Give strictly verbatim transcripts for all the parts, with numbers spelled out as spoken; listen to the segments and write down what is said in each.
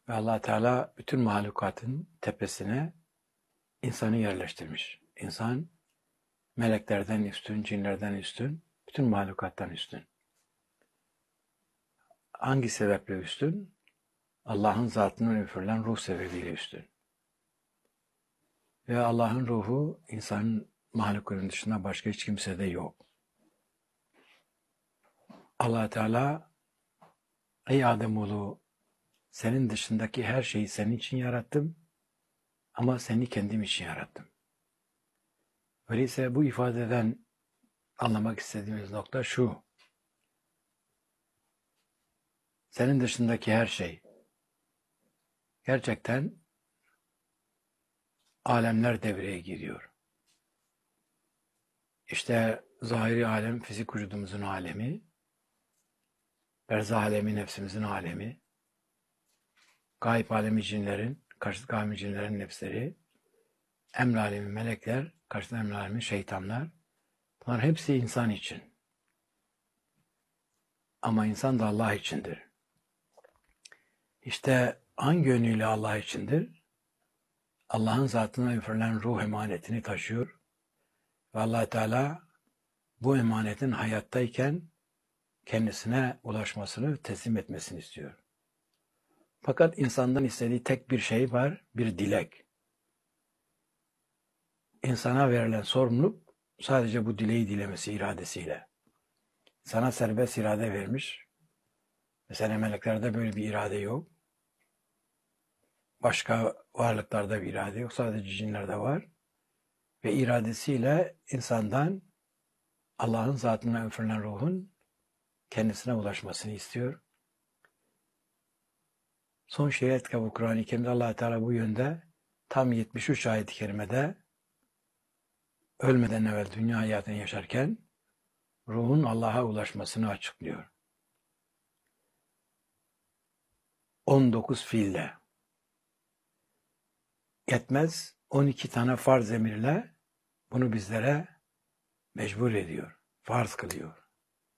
Ve Allah Teala bütün mahlukatın tepesine insanı yerleştirmiş. İnsan meleklerden üstün, cinlerden üstün, bütün mahlukattan üstün. Hangi sebeple üstün? Allah'ın zatından üfürülen ruh sebebiyle üstün. Ve Allah'ın ruhu insanın mahlukların dışında başka hiç kimsede yok. Allah Teala, ey Ademoğlu, senin dışındaki her şeyi senin için yarattım ama seni kendim için yarattım. Öyleyse bu ifadeden anlamak istediğimiz nokta şu: senin dışındaki her şey gerçekten alemler devreye giriyor. İşte zahiri alem fizik vücudumuzun alemi, berzah alemi nefsimizin alemi, gayb alemi cinlerin, karşıt alemi cinlerin nefsleri, emr alemi melekler, karşıt emr alemi şeytanlar. Bunlar hepsi insan için. Ama insan da Allah içindir. İşte hangi yönüyle Allah içindir? Allah'ın zatına üfürülen ruh emanetini taşıyor. Ve Allah Teala bu emanetin hayattayken kendisine ulaşmasını, teslim etmesini istiyor. Fakat insandan istediği tek bir şey var, bir dilek. İnsana verilen sorumluluk sadece bu dileği dilemesi iradesiyle. Sana serbest irade vermiş. Mesela meleklerde böyle bir irade yok. Başka varlıklarda bir irade yok. Sadece cinlerde var. Ve iradesiyle insandan Allah'ın zatına üfürülen ruhun kendisine ulaşmasını istiyor. Son şeriat kitabı Kur'an-ı Kerim'de Allah Teala bu yönde tam yetmiş üç ayet-i kerimede ölmeden evvel dünya hayatını yaşarken ruhun Allah'a ulaşmasını açıklıyor. on dokuz fiille. Yetmez, on iki tane farz emirle bunu bizlere mecbur ediyor, farz kılıyor.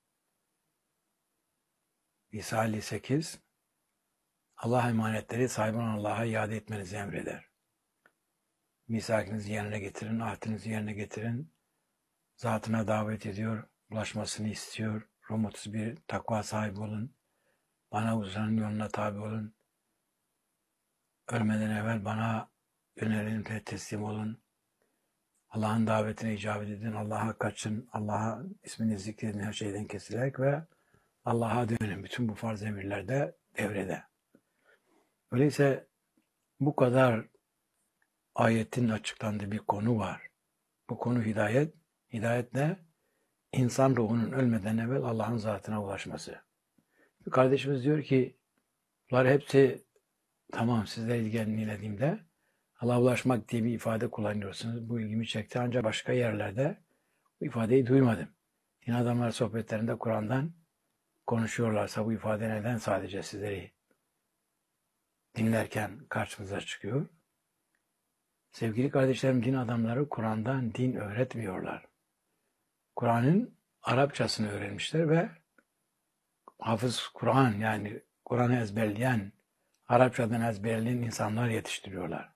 İsa elli sekiz, Allah emanetleri sahibine Allah'a iade etmenizi emreder. Misakınızı yerine getirin, ahdinizi yerine getirin. Zatına davet ediyor, ulaşmasını istiyor. Rum otuz bir, takva sahibi olun. Bana uzanan yoluna tabi olun. Ölmeden evvel bana yönelin ve teslim olun. Allah'ın davetine icabet edin, Allah'a kaçın, Allah'a ismini zikredin her şeyden kesilerek ve Allah'a dönün. Bütün bu farz emirler de devrede. Öyleyse bu kadar ayetin açıklandığı bir konu var. Bu konu hidayet. Hidayet ne? İnsan ruhunun ölmeden evvel Allah'ın zatına ulaşması. Bir kardeşimiz diyor ki, bunlar hepsi tamam, sizle ilgilendiğimde Allah'a ulaşmak diye bir ifade kullanıyorsunuz. Bu ilgimi çekti ancak başka yerlerde bu ifadeyi duymadım. Din adamlar sohbetlerinde Kur'an'dan konuşuyorlarsa bu ifade neden sadece sizleri dinlerken karşımıza çıkıyor? Sevgili kardeşlerim, din adamları Kur'an'dan din öğretmiyorlar. Kur'an'ın Arapçasını öğrenmişler ve hafız Kur'an, yani Kur'an'ı ezberleyen, Arapçadan ezberleyen insanlar yetiştiriyorlar.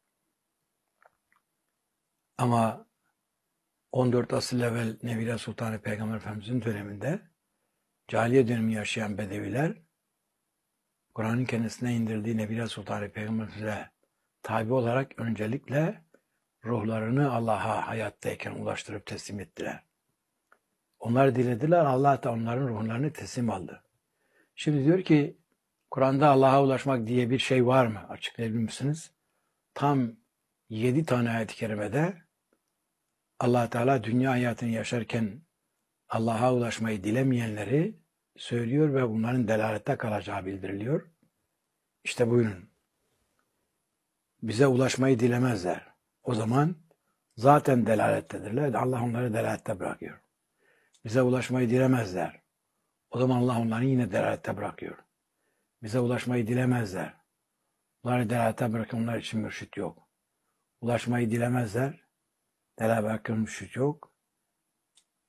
Ama on dört asıl evvel Nebile Sultanı Peygamber Efendimiz'in döneminde cahiliye dönemi yaşayan Bedeviler Kur'an'ın kendisine indirdiği Nebile Sultanı Peygamber Efendimiz'e tabi olarak öncelikle ruhlarını Allah'a hayattayken ulaştırıp teslim ettiler. Onlar dilediler, Allah da onların ruhlarını teslim aldı. Şimdi diyor ki, Kur'an'da Allah'a ulaşmak diye bir şey var mı? Açıklayabilir misiniz? Tam yedi tane ayet-i kerimede Allah Teala dünya hayatını yaşarken Allah'a ulaşmayı dilemeyenleri söylüyor ve bunların delalette kalacağı bildiriliyor. İşte buyurun. Bize ulaşmayı dilemezler. O zaman zaten delalettedirler. Allah onları delalette bırakıyor. Bize ulaşmayı dilemezler. O zaman Allah onları yine delalette bırakıyor. Bize ulaşmayı dilemezler. Onları delalette bırakıyor. Onlar için mürşit yok. Ulaşmayı dilemezler. Delalette bırakıyor, mürşit yok.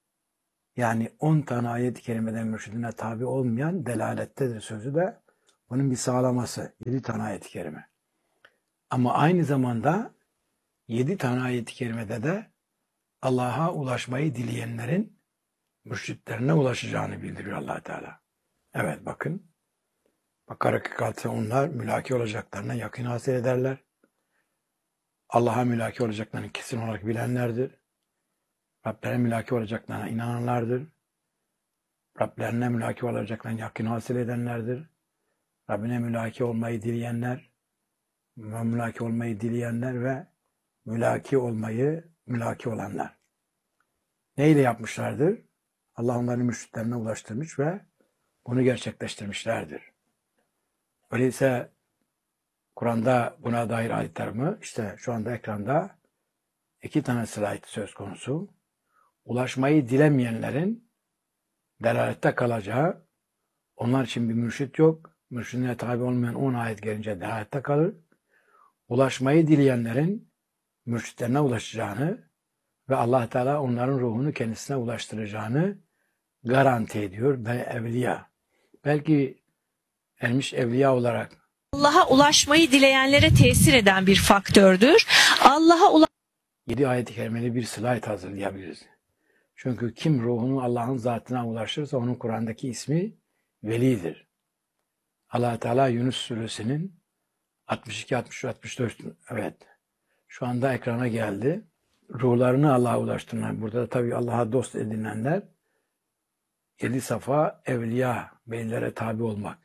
Yani on tane ayet-i kerimeden mürşidine tabi olmayan delalettedir sözü de Bunun bir sağlaması. Yedi tane ayet-i kerime. Ama aynı zamanda yedi tane ayet-i kerimede de Allah'a ulaşmayı dileyenlerin mürşitlerine ulaşacağını bildiriyor Allah Teala. Evet bakın. Bakara kırk altı onlar mülaki olacaklarına yakın hasıl ederler. Allah'a mülaki olacaklarını kesin olarak bilenlerdir. Rablerine mülaki olacaklarına inananlardır. Rablerine mülaki olacaklarına yakın hasıl edenlerdir. Rabbine mülaki olmayı dileyenler, mülaki olmayı dileyenler ve mülaki olmayı mülaki olanlar. Neyle yapmışlardır? Allah onların mürşitlerine ulaştırmış ve bunu gerçekleştirmişlerdir. Öyleyse Kur'an'da buna dair ayetler mi? İşte şu anda ekranda iki tane slide söz konusu. Ulaşmayı dilemeyenlerin delalette kalacağı, onlar için bir mürşit yok. Mürşidine tabi olmayan on ayet gelince delalette kalır. Ulaşmayı dileyenlerin mürşitlerine ulaşacağını ve Allah Teala onların ruhunu kendisine ulaştıracağını garanti ediyor ve evliya. Belki ermiş evliya olarak Allah'a ulaşmayı dileyenlere tesir eden bir faktördür. Allah'a ulaş yedi ayet-i kerimeli bir slide hazırlayabiliriz. Çünkü kim ruhunu Allah'ın zatına ulaşırsa onun Kur'an'daki ismi velidir. Allah Teala Yunus suresinin altmış iki, altmış üç, altmış dört evet şu anda ekrana geldi. Ruhlarını Allah'a ulaştıranlar. Burada da tabii Allah'a dost edinenler yedi safa evliya, velilere tabi olmak.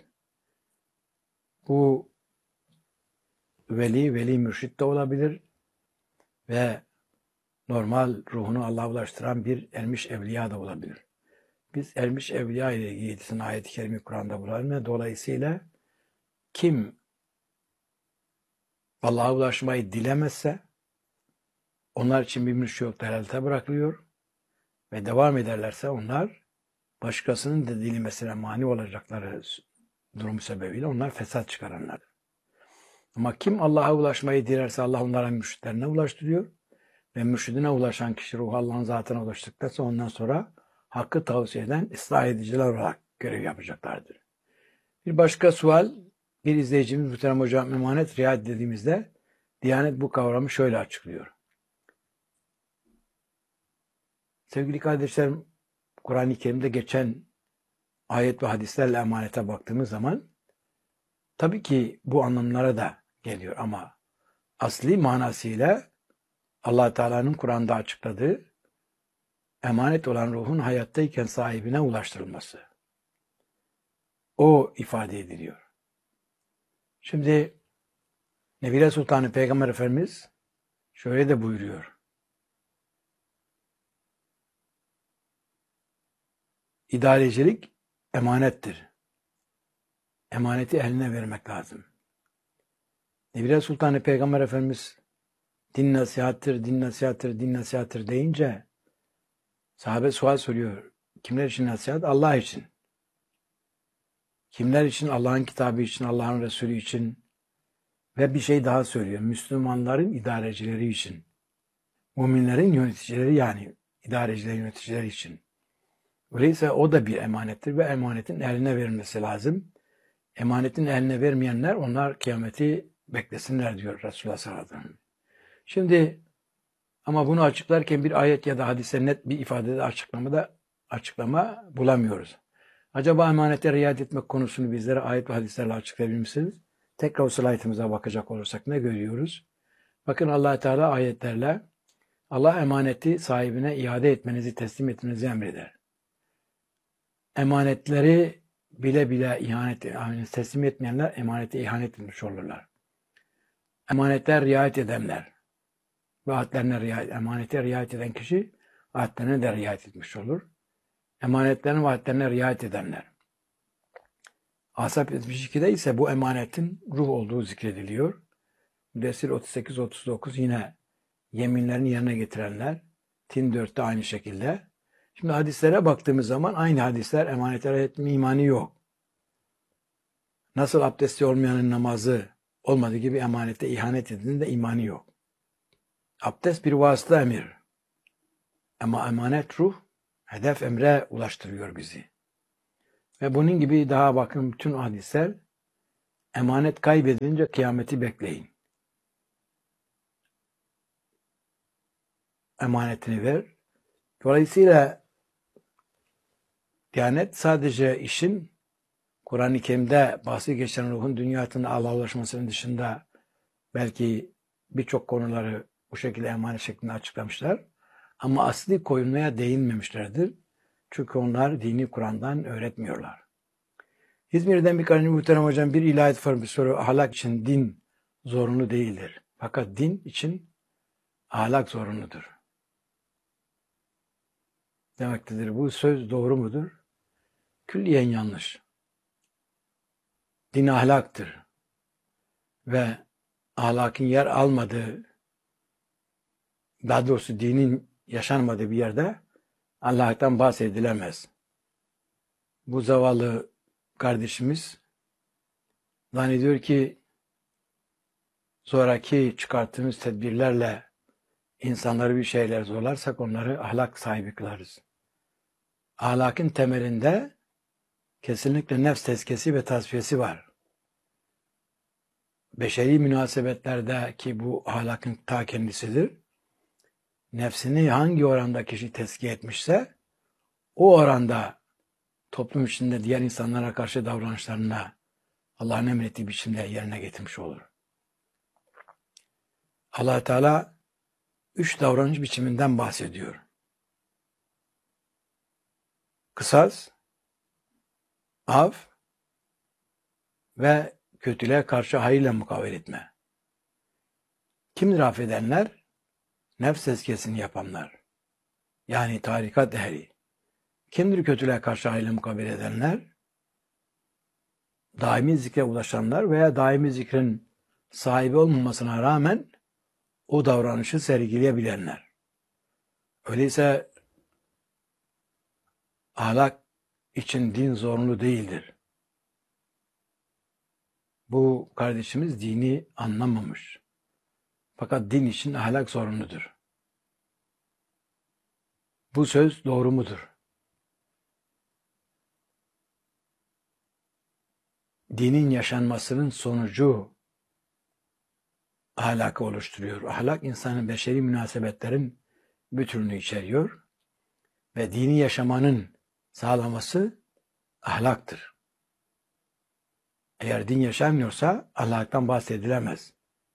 Bu veli, veli mürşit de olabilir ve normal ruhunu Allah'a ulaştıran bir ermiş evliya da olabilir. Biz ermiş evliya ile ilgili yedisini ayet-i kerime Kur'an'da bulalım. Dolayısıyla kim Allah'a ulaşmayı dilemezse onlar için bir mürşit yok, delalete bırakılıyor ve devam ederlerse onlar başkasının da dilemesine mani olacakları durumu sebebiyle onlar fesat çıkaranlar. Ama kim Allah'a ulaşmayı dilerse Allah onların mürşitlerine ulaştırıyor ve mürşidine ulaşan kişi ruhu Allah'ın zatına ulaştıktan sonra ondan sonra hakkı tavsiye eden ıslah ediciler olarak görev yapacaklardır. Bir başka sual, bir izleyicimiz muhterem hocam emanet riayet dediğimizde Diyanet bu kavramı şöyle açıklıyor. Sevgili kardeşlerim, Kur'an-ı Kerim'de geçen ayet ve hadislerle emanete baktığımız zaman tabii ki bu anlamlara da geliyor ama asli manasıyla Allah Teala'nın Kur'an'da açıkladığı emanet olan ruhun hayattayken sahibine ulaştırılması. O ifade ediliyor. Şimdi Nebile Sultanı Peygamber Efendimiz şöyle de buyuruyor. İdarecilik emanettir. Emaneti eline vermek lazım. Nebile Sultanı Peygamber Efendimiz din nasihattır, din nasihattır, din nasihattır deyince sahabe sual soruyor. Kimler için nasihat? Allah için. Kimler için? Allah'ın kitabı için, Allah'ın Resulü için ve bir şey daha söylüyor. Müslümanların idarecileri için. Müminlerin yöneticileri yani idareciler, yöneticileri için. Öyleyse o da bir emanettir ve emanetin eline verilmesi lazım. Emanetin eline vermeyenler onlar kıyameti beklesinler diyor Resulullah sallallahu aleyhi ve sellem. Şimdi ama bunu açıklarken bir ayet ya da hadise net bir ifadede açıklamada açıklama bulamıyoruz. Acaba emanete riayet etmek konusunu bizlere ayet ve hadislerle açıklayabilir misiniz? Tekrar o slaytımıza bakacak olursak ne görüyoruz? Bakın Allah Teala ayetlerle Allah emaneti sahibine iade etmenizi, teslim etmenizi emreder. Emanetleri bile bile ihanet, yani teslim etmeyenler emanete ihanet etmiş olurlar. Emanetler riayet edenler ve ahdlerine riayet, emanete riayet eden kişi ahdlerine de riayet etmiş olur. Emanetlerin ve ahdlerine riayet edenler. Ashab yetmiş ikide ise bu emanetin ruh olduğu zikrediliyor. Müddessir otuz sekiz otuz dokuz yine yeminlerini yerine getirenler. Tin dörtte aynı şekilde. Şimdi hadislere baktığımız zaman aynı hadisler emanete riayet etme imanı yok. Nasıl abdesti olmayanın namazı olmadığı gibi emanete ihanet edildiğinde imanı yok. Abdest bir vasıta emir. Ama emanet ruh, hedef emre ulaştırıyor bizi. Ve bunun gibi daha bakın bütün hadisler Emanet kaybedince kıyameti bekleyin. Emanetini ver. Dolayısıyla Diyanet sadece işin Kur'an-ı Kerim'de bahsi geçen ruhun dünyasında Allah'a ulaşmasının dışında belki birçok konuları bu şekilde emanet şeklinde açıklamışlar. Ama asli koyulmaya değinmemişlerdir. Çünkü onlar dini Kur'an'dan öğretmiyorlar. İzmir'den bir kardeşim muhterem hocam bir ilahiyat formu soru. Ahlak için din zorunlu değildir. Fakat din için ahlak zorunludur. Demektedir. Bu söz doğru mudur? Külliyen yanlış. Din ahlaktır. Ve ahlakın yer almadığı, daha doğrusu dinin yaşanmadığı bir yerde Allah'tan bahsedilemez. Bu zavallı kardeşimiz zannediyor ki sonraki çıkarttığımız tedbirlerle insanları bir şeyler zorlarsak onları ahlak sahibi kılarız. Ahlakın temelinde kesinlikle nefs tezkiyesi ve tasfiyesi var. Beşeri münasebetlerdeki bu ahlakın ta kendisidir. Nefsini hangi oranda kişi tezkiye etmişse o oranda toplum içinde diğer insanlara karşı davranışlarına Allah'ın emrettiği biçimde yerine getirmiş olur. Allah Teala üç davranış biçiminden bahsediyor. Kısas, af ve kötülüğe karşı hayırla mukavele etme. Kimdir affedenler? Nefs tezkiyesini yapanlar. Yani tarikat ehli. Kimdir kötülüğe karşı hayırla mukavele edenler? Daimi zikre ulaşanlar veya daimi zikrin sahibi olmamasına rağmen o davranışı sergileyebilenler. Öyleyse ahlak için din zorunlu değildir. Bu kardeşimiz dini anlamamış. Fakat din için ahlak zorunludur. Bu söz doğru mudur? Dinin yaşanmasının sonucu ahlakı oluşturuyor. Ahlak insanın beşeri münasebetlerin bütününü içeriyor ve dini yaşamanın sağlaması ahlaktır. Eğer din yaşanmıyorsa ahlaktan bahsedilemez.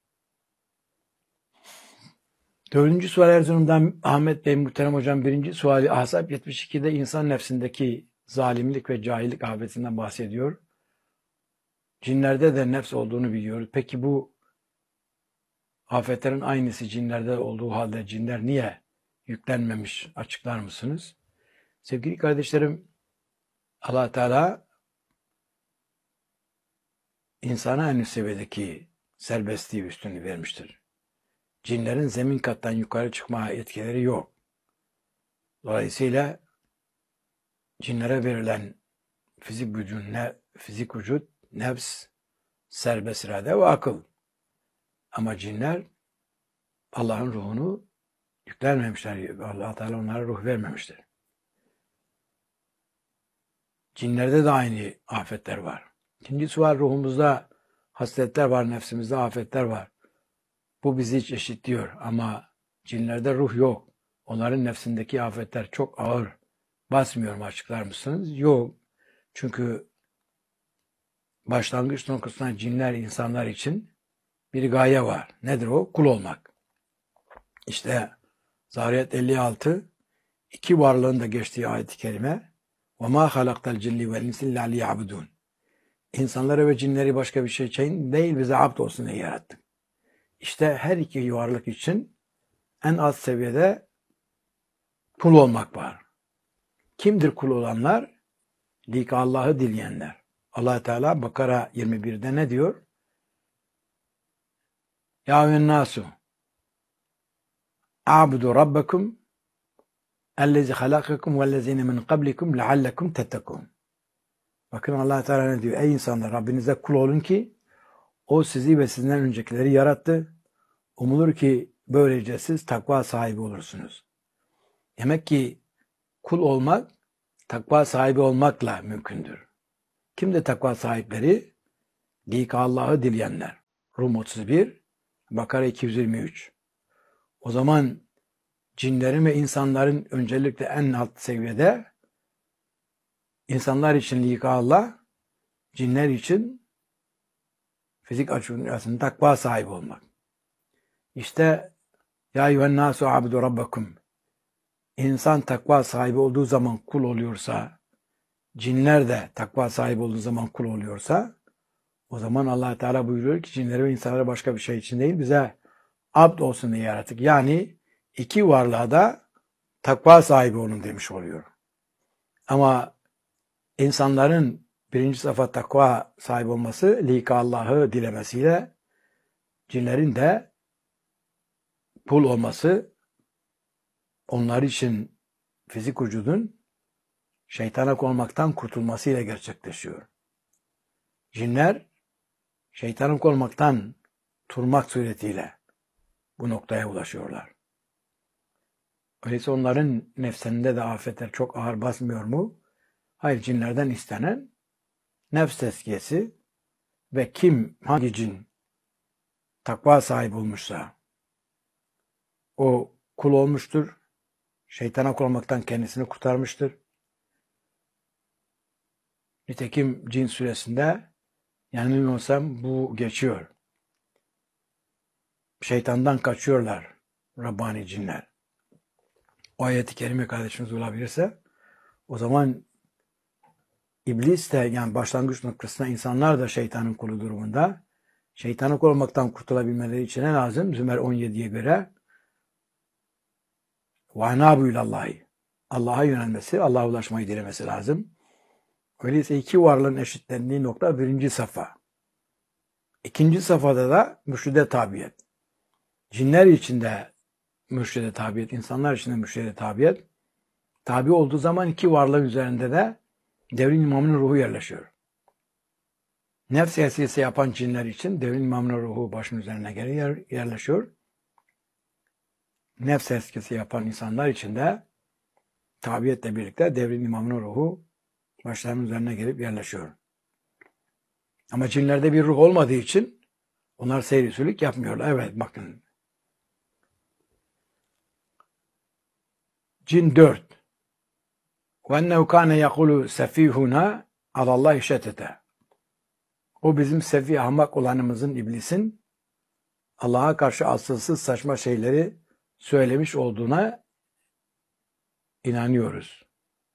Dördüncü sual Erzurum'dan Ahmet Bey muhterem hocam birinci suali Ahzab yetmiş ikide insan nefsindeki zalimlik ve cahillik afetinden bahsediyor. Cinlerde de nefs olduğunu biliyoruz. Peki bu afetlerin aynısı cinlerde olduğu halde cinler niye yüklenmemiş? Açıklar mısınız? Sevgili kardeşlerim, Allah Teala insana en üst seviyedeki serbestliği üstünlüğü vermiştir. Cinlerin zemin kattan yukarı çıkma yetkileri yok. Dolayısıyla cinlere verilen fizik vücut, ne, fizik vücut, nefs, serbest irade ve akıl. Ama cinler Allah'ın ruhunu yüklenmemişler. Allah Teala onlara ruh vermemiştir. Cinlerde de aynı afetler var. İkincisi var, ruhumuzda hasletler var, nefsimizde afetler var. Bu bizi hiç eşitliyor ama cinlerde ruh yok. Onların nefsindeki afetler çok ağır. Basmıyorum, açıklar mısınız? Yok. Çünkü başlangıç noktasında cinler insanlar için bir gaye var. Nedir o? Kul olmak. İşte Zariyat elli altı iki varlığın da geçtiği ayet-i kerime وَمَا خَلَقْتَ الْجِنِّ وَالْاِنْسِ اِلَّا لِيَعْبُدُونَ İnsanları ve cinleri başka bir şey için değil, bize abd olsun diye yarattık. İşte her iki varlık için en az seviyede kul olmak var. Kimdir kul olanlar? Lik Allah'ı dileyenler. Allah Teala Bakara yirmi birde ne diyor? Ya eyyühen-nasu a'budu rabbakum ellezî halakakum vellezîne min qablikum leallekum tettekûn. Bakın Allah Teala ne diyor? Ey insanlar, Rabbinize kul olun ki o sizi ve sizden öncekileri yarattı. Umulur ki böylece siz takva sahibi olursunuz. Demek ki kul olmak takva sahibi olmakla mümkündür. Kimdir takva sahipleri? Lika Allah'ı dileyenler. Rum otuz bir, Bakara iki yüz yirmi üç. O zaman cinlerin ve insanların öncelikle en alt seviyede insanlar için lika Allah, cinler için fizik açısından takva sahibi olmak. İşte ya eyyühen nasu abudu rabbakum. İnsan takva sahibi olduğu zaman kul oluyorsa, cinler de takva sahibi olduğu zaman kul oluyorsa, o zaman Allah Teala buyuruyor ki cinleri ve insanları başka bir şey için değil, bize abd olsun diye yarattık. Yani iki varlığa da takva sahibi olun demiş oluyor. Ama insanların birinci sıfat takva sahibi olması, lika Allah'ı dilemesiyle, cinlerin de kul olması, onlar için fizik vücudun şeytana olmaktan kurtulmasıyla gerçekleşiyor. Cinler şeytana olmaktan turmak suretiyle bu noktaya ulaşıyorlar. Öyleyse onların nefsinde de afetler çok ağır basmıyor mu? Hayır, cinlerden istenen nefs tezkiyesi ve kim, hangi cin takva sahibi olmuşsa o kul olmuştur, şeytana kul olmaktan kendisini kurtarmıştır. Nitekim Cin suresinde, yanılmıyorsam bu geçiyor. Şeytandan kaçıyorlar Rabbani cinler. O ayeti kerime kardeşiniz olabilirse, o zaman İblis de, yani başlangıç noktasında insanlar da şeytanın kulu durumunda. Şeytanın kul olmaktan kurtulabilmeleri için ne lazım? Zümer on yediye göre وَاَنَابُ ilallahi. Allah'a yönelmesi, Allah'a ulaşmayı dilemesi lazım. Öyleyse iki varlığın eşitlendiği nokta birinci safa. İkinci safhada da mürşide tabiyet. Cinler içinde mürşide tabiyet, insanlar içinde mürşide tabiyet. Tabi olduğu zaman iki varlığın üzerinde de devrin imamının ruhu yerleşiyor. Nefs esiyesi yapan cinler için devrin imamının ruhu başının üzerine geri yerleşiyor. Nefs eskisi yapan insanlar için de tabiyetle birlikte devrin imamının ruhu başlarının üzerine gelip yerleşiyor. Ama cinlerde bir ruh olmadığı için onlar seyri sülük yapmıyorlar. Evet, bakın. Cin dört. وَاَنَّهُ كَانَ يَقُولُ سَف۪يهُنَا عَلَى اللّٰهِ شَتَتَ. O bizim sefi ahmak olanımızın, iblisin Allah'a karşı asılsız saçma şeyleri söylemiş olduğuna inanıyoruz.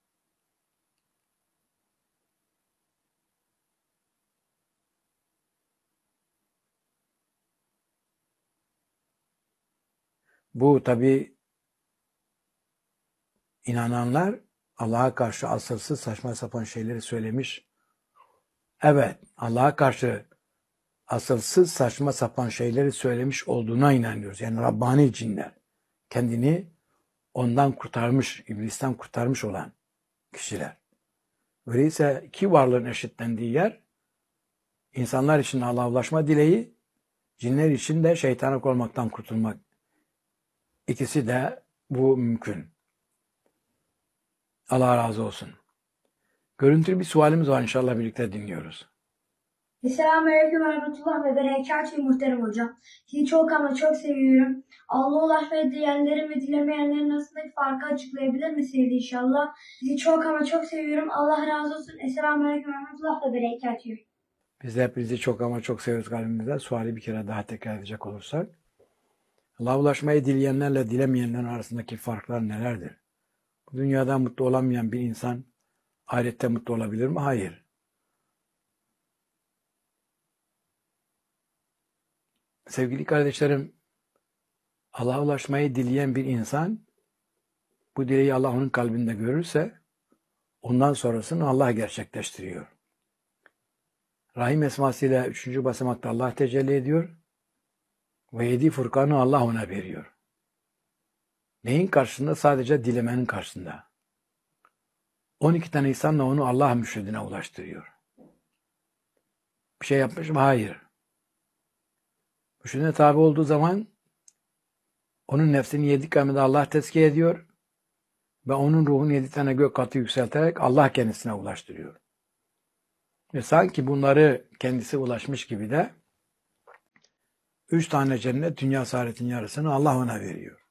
Bu tabi inananlar Allah'a karşı asılsız saçma sapan şeyleri söylemiş. Evet, Allah'a karşı asılsız saçma sapan şeyleri söylemiş olduğuna inanıyoruz. Yani Rabbani cinler. Kendini ondan kurtarmış, iblisten kurtarmış olan kişiler. Öyleyse iki varlığın eşitlendiği yer, insanlar için Allah'a ulaşma dileği, cinler için de şeytana olmaktan kurtulmak. İkisi de bu mümkün. Allah razı olsun. Görüntülü bir sualimiz var, inşallah birlikte dinliyoruz. Selamünaleyküm ve rahmetullah ve berekatühü muhterem hocam. Sizi çok ama çok seviyorum. Allah'a ulaşmayı dileyenlerin ve dilemeyenlerin arasındaki farkı açıklayabilir misiniz inşallah? Sizi çok ama çok seviyorum. Allah razı olsun. Selamünaleyküm ve rahmetullah ve berekatühü. Biz de hepinizi çok ama çok seviyoruz kalbimizden. Suali bir kere daha tekrar edecek olursak. Allah'a ulaşmayı dileyenlerle dilemeyenlerin arasındaki farklar nelerdir? Bu dünyada mutlu olamayan bir insan ahirette mutlu olabilir mi? Hayır. Sevgili kardeşlerim, Allah'a ulaşmayı dileyen bir insan bu dileği Allah onun kalbinde görürse ondan sonrasını Allah gerçekleştiriyor. Rahim esmasıyla üçüncü basamakta Allah tecelli ediyor ve yedi furkanı Allah ona veriyor. Neyin karşısında? Sadece dilemenin karşısında. on iki tane insanla onu Allah mürşidine ulaştırıyor. Bir şey yapmış mı? Hayır. Mürşidine tabi olduğu zaman onun nefsini yedi kâmede Allah tezkiye ediyor ve onun ruhunu yedi tane gök katı yükselterek Allah kendisine ulaştırıyor. Ve sanki bunları kendisi ulaşmış gibi de üç tane cennet dünya saadetinin yarısını Allah ona veriyor.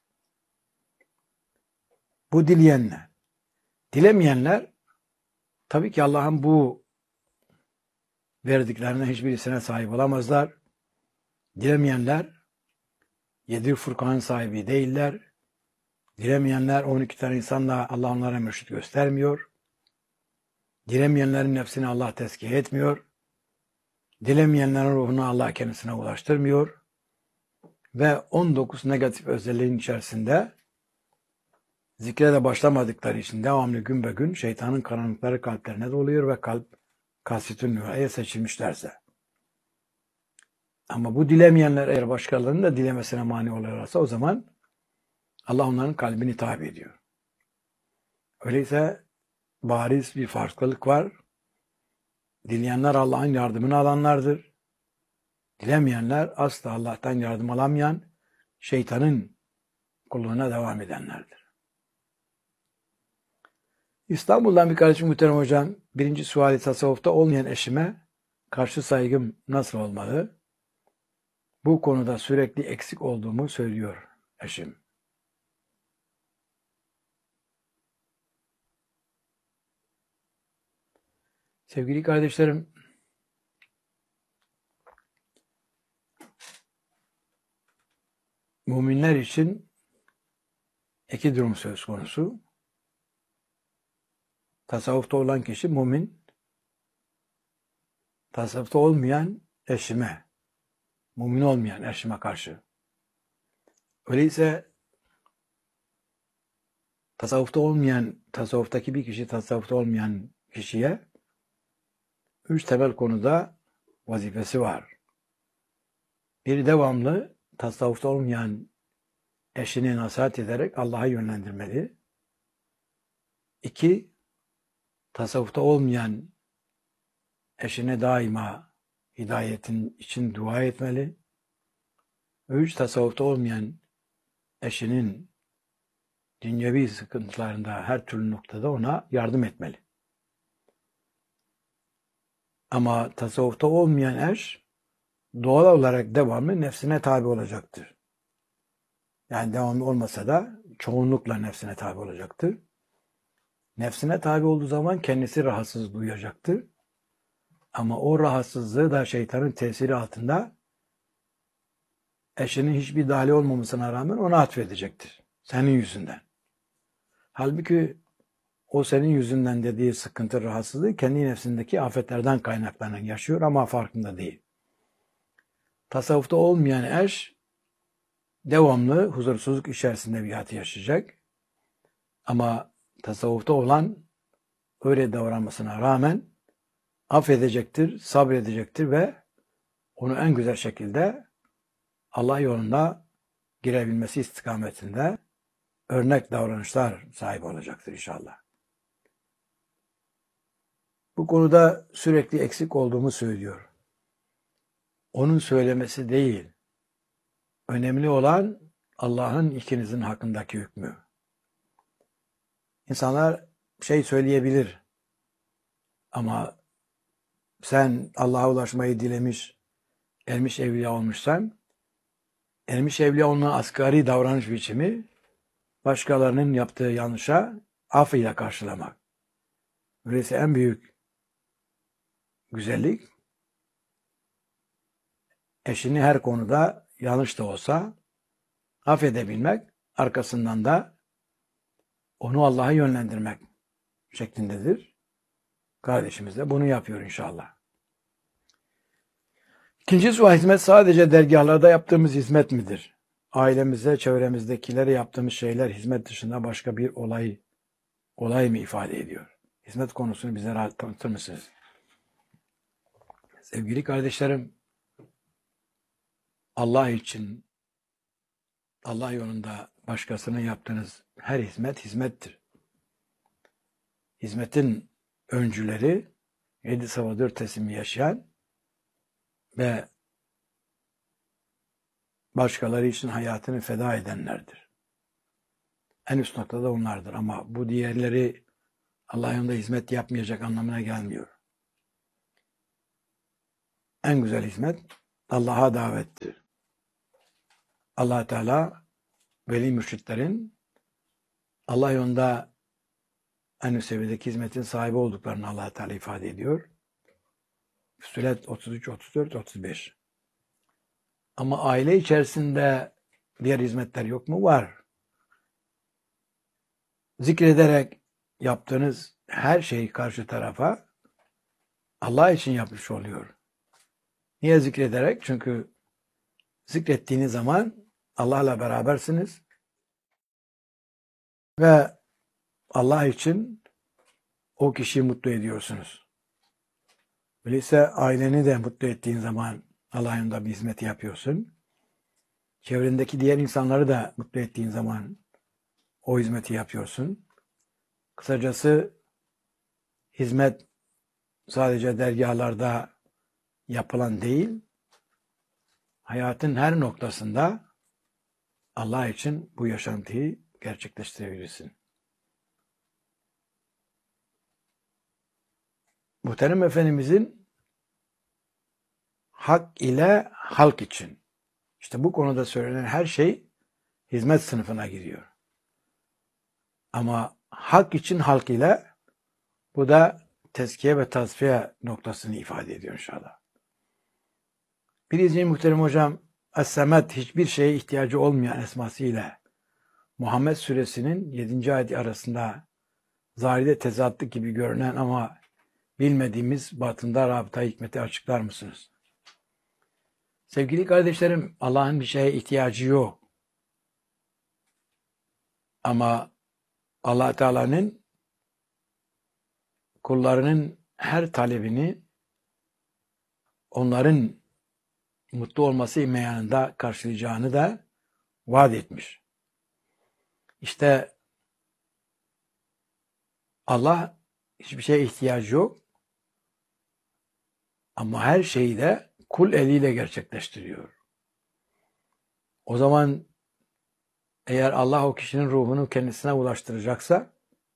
Bu dileyenler. Dilemeyenler tabii ki Allah'ın bu verdiklerine hiçbirisine sahip olamazlar. Dilemeyenler yedi Furkan'ın sahibi değiller. Dilemeyenler on iki tane insanla Allah onlara mürşit göstermiyor. Dilemeyenlerin nefsini Allah tezkiye etmiyor. Dilemeyenlerin ruhunu Allah kendisine ulaştırmıyor. Ve on dokuz negatif özelliğin içerisinde zikre de başlamadıkları için devamlı gün be gün şeytanın karanlıkları kalplerine doluyor ve kalp kasvetün nuraya seçilmişlerse. Ama bu dilemeyenler eğer başkalarının da dilemesine mani oluyorlarsa o zaman Allah onların kalbini tabi ediyor. Öyleyse bariz bir farklılık var. Dileyenler Allah'ın yardımını alanlardır. Dilemeyenler asla Allah'tan yardım alamayan, şeytanın kulluğuna devam edenlerdir. İstanbul'dan bir kardeşim Muhterem Hocam, birinci suali tasavvufta olmayan eşime karşı saygım nasıl olmalı? Bu konuda sürekli eksik olduğumu söylüyor eşim. Sevgili kardeşlerim, müminler için iki durum söz konusu. Tasavvufta olan kişi mümin, tasavvufta olmayan eşime, mümin olmayan eşime karşı. Öyleyse tasavvufta olmayan, tasavvuftaki bir kişi tasavvufta olmayan kişiye üç temel konuda vazifesi var. Bir, devamlı tasavvufta olmayan eşini nasihat ederek Allah'a yönlendirmeli. İki, tasavvufta olmayan eşine daima hidayetin için dua etmeli. Üç, tasavvufta olmayan eşinin dünyevi sıkıntılarında her türlü noktada ona yardım etmeli. Ama tasavvufta olmayan eş doğal olarak devamlı nefsine tabi olacaktır. Yani devamlı olmasa da çoğunlukla nefsine tabi olacaktır. Nefsine tabi olduğu zaman kendisi rahatsız duyacaktır. Ama o rahatsızlığı da şeytanın tesiri altında eşinin hiçbir dahili olmamasına rağmen ona atfedecektir. Senin yüzünden. Halbuki o senin yüzünden dediği sıkıntı, rahatsızlığı kendi nefsindeki afetlerden kaynaklanan yaşıyor ama farkında değil. Tasavvufta olmayan eş devamlı huzursuzluk içerisinde bir hayat yaşayacak. Ama tasavvufta olan öyle davranmasına rağmen affedecektir, sabredecektir ve onu en güzel şekilde Allah yolunda girebilmesi istikametinde örnek davranışlar sahibi olacaktır inşallah. Bu konuda sürekli eksik olduğumu söylüyor. Onun söylemesi değil. Önemli olan Allah'ın ikinizin hakkındaki hükmü. İnsanlar şey söyleyebilir ama sen Allah'a ulaşmayı dilemiş, ermiş evliya olmuşsan, ermiş evliya olmanın asgari davranış biçimi başkalarının yaptığı yanlışa af ile karşılamak. Öyleyse en büyük güzellik eşini her konuda yanlış da olsa affedebilmek, arkasından da onu Allah'a yönlendirmek şeklindedir. Kardeşimiz de bunu yapıyor inşallah. İkinci sual, hizmet sadece dergahlarda yaptığımız hizmet midir? Ailemize, çevremizdekilere yaptığımız şeyler hizmet dışında başka bir olay olay mı ifade ediyor? Hizmet konusunu bize rahat tanıtır mısınız? Sevgili kardeşlerim, Allah için, Allah yolunda başkasının yaptığınız her hizmet hizmettir. Hizmetin öncüleri yedi sava dört teslimi yaşayan ve başkaları için hayatını feda edenlerdir. En üst noktada onlardır ama bu diğerleri Allah yolunda hizmet yapmayacak anlamına gelmiyor. en güzel hizmet Allah'a davettir. Allah Teala veli mürşitlerin Allah yolunda en üst seviyedeki hizmetin sahibi olduklarını Allah Teala ifade ediyor. Füssilet otuz üç, otuz dört, otuz beş. Ama aile içerisinde diğer hizmetler yok mu? Var. Zikrederek yaptığınız her şeyi karşı tarafa Allah için yapmış oluyor. Niye zikrederek? Çünkü zikrettiğiniz zaman Allah'la berabersiniz ve Allah için o kişiyi mutlu ediyorsunuz. Öyleyse aileni de mutlu ettiğin zaman Allah yolunda bir hizmet yapıyorsun. Çevrendeki diğer insanları da mutlu ettiğin zaman o hizmeti yapıyorsun. Kısacası hizmet sadece dergahlarda yapılan değil, hayatın her noktasında Allah için bu yaşantıyı gerçekleştirebilirsin. Muhterem Efendimizin hak ile halk için. İşte bu konuda söylenen her şey hizmet sınıfına giriyor. Ama hak için halk ile bu da tezkiye ve tasfiye noktasını ifade ediyor inşallah. Bir izleyici muhterem hocam, Es-Semed hiçbir şeye ihtiyacı olmayan esmasıyla Muhammed suresinin yedinci ayeti arasında zahirde tezatlık gibi görünen ama bilmediğimiz batında rabıta hikmeti açıklar mısınız? Sevgili kardeşlerim, Allah'ın bir şeye ihtiyacı yok. Ama Allah Teala'nın kullarının her talebini onların mutlu olması imkanında karşılayacağını da vaat etmiş. İşte Allah hiçbir şeye ihtiyacı yok ama her şeyi de kul eliyle gerçekleştiriyor. O zaman eğer Allah o kişinin ruhunu kendisine ulaştıracaksa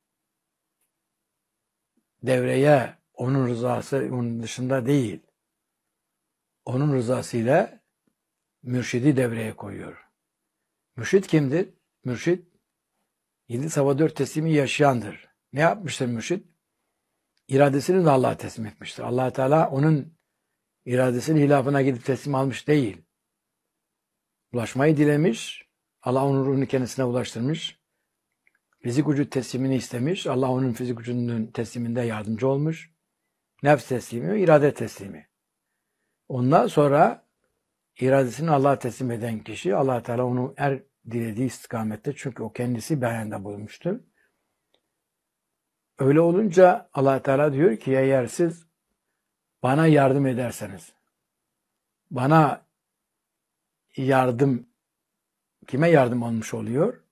devreye onun rızası onun dışında değil. Onun rızasıyla mürşidi devreye koyuyor. Mürşid kimdir? Mürşid yedi sabah dört teslimi yaşayandır. Ne yapmıştır mürşid? İradesini de Allah'a teslim etmiştir. Allah Teala onun iradesinin hilafına gidip teslim almış değil. Ulaşmayı dilemiş. Allah onun ruhunu kendisine ulaştırmış. Fizik vücut teslimini istemiş. Allah onun fizik vücudunun tesliminde yardımcı olmuş. Nefs teslimi, irade teslimi. Ondan sonra iradesini Allah'a teslim eden kişi, Allah Teala onu her dilediği istikamette, çünkü o kendisi beyanda bulunmuştur. Öyle olunca Allah Teala diyor ki eğer siz bana yardım ederseniz, bana yardım, kime yardım olmuş oluyor?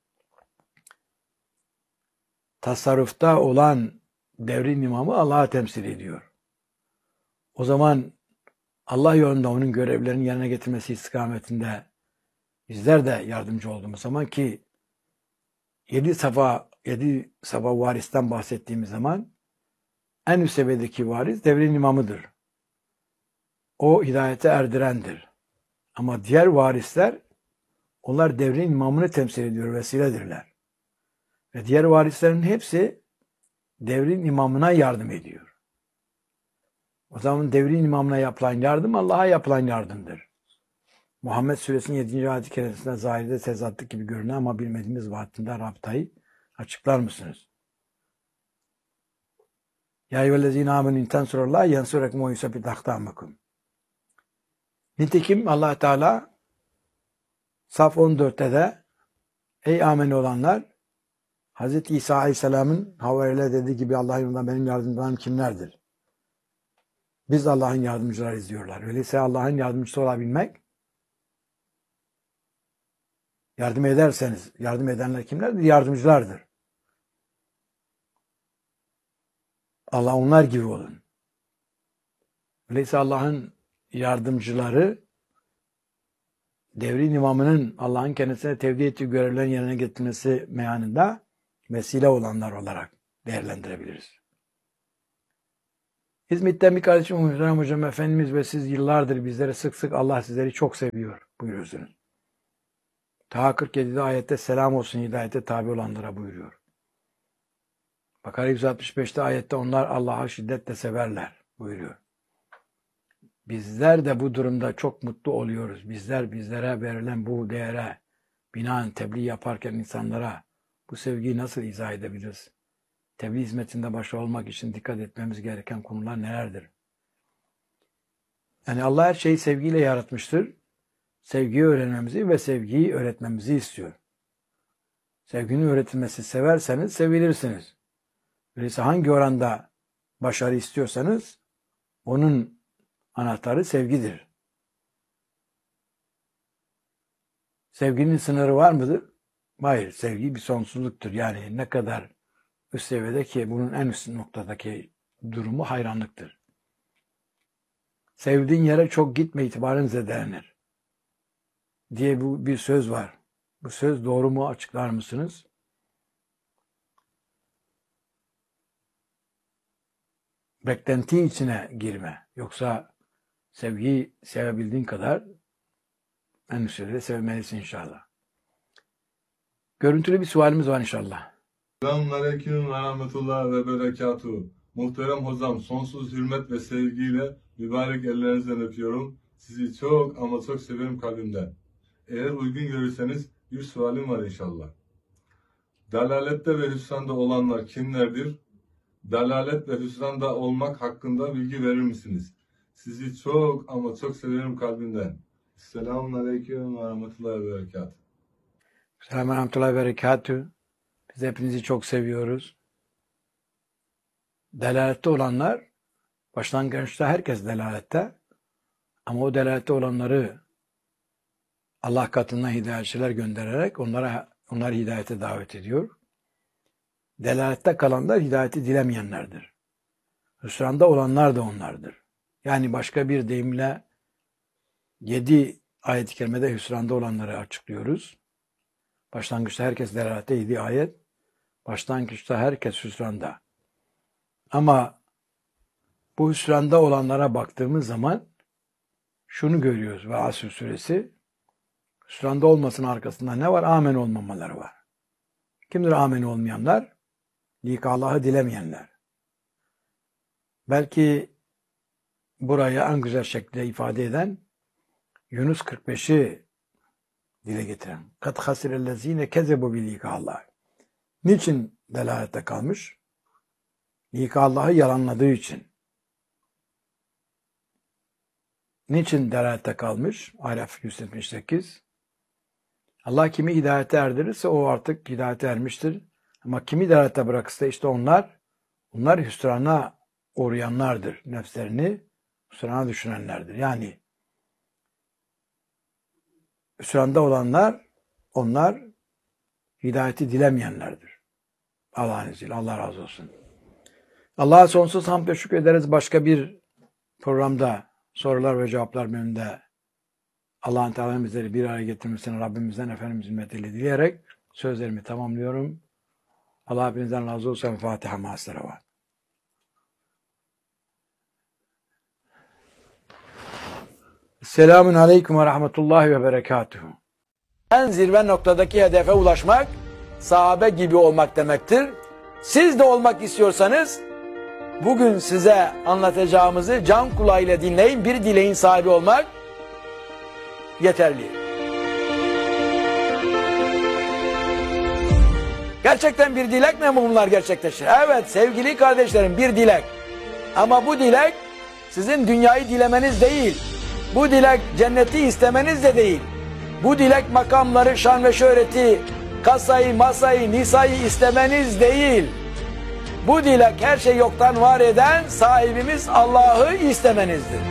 Tasarrufta olan devrin imamı Allah'a temsil ediyor. O zaman Allah yolunda onun görevlerini yerine getirmesi istikametinde bizler de yardımcı olduğumuz zaman ki yedi safa, yedi safa varisten bahsettiğimiz zaman en üst seviyedeki varis devrin imamıdır. O hidayete erdirendir. Ama diğer varisler onlar devrin imamını temsil ediyor, vesiledirler. Ve diğer varislerin hepsi devrin imamına yardım ediyor. O zaman devrin imamına yapılan yardım Allah'a yapılan yardımdır. Muhammed suresinin yedinci ayet-i kerimesinde zahirde tezatlık gibi görünen ama bilmediğimiz vaktinde rabıtayı açıklar mısınız? Ya eyyühellezine amenü in tensurullah yensurekum ve yusabbit akdamakum. Nitekim Allah Teala Saf on dörtte de ey ameni olanlar, Hazreti İsa Aleyhisselam'ın Havari'yle dediği gibi Allah'ın yolunda benim yardımcılarım kimlerdir? Biz Allah'ın yardımcılarıyız diyorlar. Öyleyse Allah'ın yardımcısı olabilmek, yardım ederseniz, yardım edenler kimlerdir? Yardımcılardır. Allah onlar gibi olun. Öyleyse Allah'ın yardımcıları, devrin imamının Allah'ın kendisine tevdi ettiği görevlerin yerine getirmesi meyanında vesile olanlar olarak değerlendirebiliriz. Hizmetten bir kardeşim Muhterem Hocam Efendimiz ve siz yıllardır bizlere sık sık Allah sizleri çok seviyor buyuruyorsunuz. Ta kırk yedide ayette selam olsun hidayete tabi olanlara buyuruyor. Bakara yüz altmış beşte ayette onlar Allah'a şiddetle severler buyuruyor. Bizler de bu durumda çok mutlu oluyoruz. Bizler bizlere verilen bu değere binaen tebliğ yaparken insanlara bu sevgiyi nasıl izah edebiliriz? Tebliğ hizmetinde başarılı olmak için dikkat etmemiz gereken konular nelerdir? Yani Allah her şeyi sevgiyle yaratmıştır. Sevgiyi öğrenmemizi ve sevgiyi öğretmemizi istiyor. Sevginin öğretilmesi severseniz sevilirsiniz. Öyleyse hangi oranda başarı istiyorsanız onun anahtarı sevgidir. Sevginin sınırı var mıdır? Hayır. Sevgi bir sonsuzluktur. Yani ne kadar üst seviyede ki bunun en üst noktadaki durumu hayranlıktır. Sevdiğin yere çok gitme itibarın zedelenir diye bu bir söz var. Bu söz doğru mu açıklar mısınız? Beklenti içine girme. Yoksa sevgiyi sevebildiğin kadar en üst seviyede sevmelisin inşallah. Görüntülü bir sualimiz var inşallah. Selamünaleyküm ve rahmetullah ve berekatuhu. Muhterem hocam, sonsuz hürmet ve sevgiyle mübarek ellerinizden öpüyorum. Sizi çok ama çok severim kalbimden. Eğer uygun görürseniz bir sualim var inşallah. Dalalette ve hüsranda olanlar kimlerdir? Dalalet ve hüsranda olmak hakkında bilgi verir misiniz? Sizi çok ama çok severim kalbimden. Selamünaleyküm ve rahmetullah ve berekatuhu. Selamun Rahmetullahi ve Berekatuhu. Biz hepinizi çok seviyoruz. Delalette olanlar, başlangıçta herkes delalette, ama o delalette olanları Allah katından hidayetçiler göndererek onlara onları hidayete davet ediyor. Delalette kalanlar hidayeti dilemeyenlerdir. Hüsranda olanlar da onlardır. Yani başka bir deyimle yedi ayet-i kerimede hüsranda olanları açıklıyoruz. Başlangıçta herkes delalette yedi ayet. Başlangıçta herkes hüsranda. Ama bu hüsranda olanlara baktığımız zaman şunu görüyoruz ve Asr suresi, hüsranda olmasının arkasında ne var? Amen olmamaları var. Kimdir amen olmayanlar? Lik Allah'ı dilemeyenler. Belki burayı en güzel şekilde ifade eden Yunus kırk beşi dile getiren. Kad hasirellezine kezebu bi lik Allah. Niçin delalette kalmış? Lik Allah'ı yalanladığı için. Niçin delalette kalmış? Araf yüz yetmiş sekiz. Allah kimi hidayete erdirirse o artık hidayete ermiştir. Ama kimi delalette bırakırsa işte onlar, onlar hüsrana uğrayanlardır. Nefslerini hüsrana düşünenlerdir. Yani hüsranda olanlar, onlar hidayeti dilemeyenlerdir. Allah'ın izniyle. Allah razı olsun. Allah'a sonsuz hamd ve şükrederiz. Başka bir programda sorular ve cevaplar bölümünde Allah'ın Teala'nın bizleri bir araya getirmesini Rabbimizden Efendimiz hizmetiyle dileyerek sözlerimi tamamlıyorum. Allah hepinizden razı olsun. Fatiha ma'as-salavat. Selamun aleyküm ve rahmetullahi ve berekatuhu. En zirve noktadaki hedefe ulaşmak, sahabe gibi olmak demektir. Siz de olmak istiyorsanız, bugün size anlatacağımızı can kulağıyla dinleyin. Bir dileğin sahibi olmak yeterli. Gerçekten bir dilek mi bunlar gerçekleşir? Evet sevgili kardeşlerim, bir dilek. Ama bu dilek sizin dünyayı dilemeniz değil. Bu dilek cenneti istemeniz de değil. Bu dilek makamları, şan ve şöhreti, kasayı, masayı, nisayı istemeniz değil. Bu dilek her şeyi yoktan var eden sahibimiz Allah'ı istemenizdir.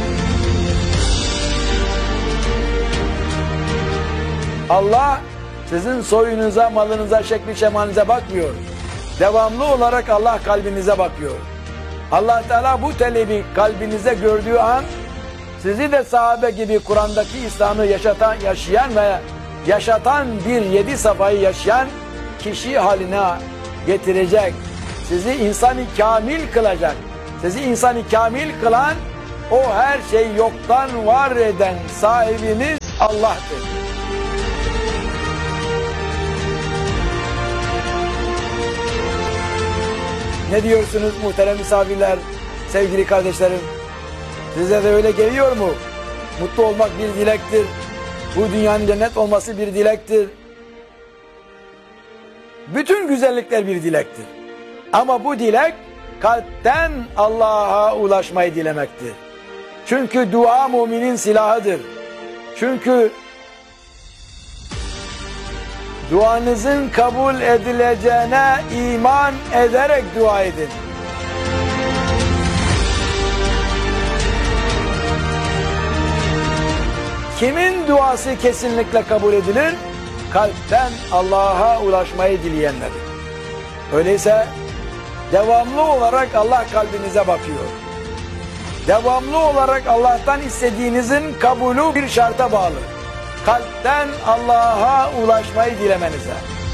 Allah sizin soyunuza, malınıza, şekli şemalinize bakmıyor. Devamlı olarak Allah kalbinize bakıyor. Allah Teala bu talebi kalbinize gördüğü an sizi de sahabe gibi Kur'an'daki İslam'ı yaşatan, yaşayan ve yaşatan bir yedi safayı yaşayan kişi haline getirecek. Sizi insanı kamil kılacak. Sizi insanı kamil kılan, o her şeyi yoktan var eden sahibimiz Allah'tır. Ne diyorsunuz muhterem misafirler, sevgili kardeşlerim? Size de öyle geliyor mu? Mutlu olmak bir dilektir. Bu dünyanın cennet olması bir dilektir. Bütün güzellikler bir dilektir. Ama bu dilek kalpten Allah'a ulaşmayı dilemektir. Çünkü dua müminin silahıdır. Çünkü duanızın kabul edileceğine iman ederek dua edin. Kimin duası kesinlikle kabul edilir? Kalpten Allah'a ulaşmayı dileyenlerin. Öyleyse devamlı olarak Allah kalbinize bakıyor. Devamlı olarak Allah'tan istediğinizin kabulü bir şarta bağlı. Kalpten Allah'a ulaşmayı dilemenize.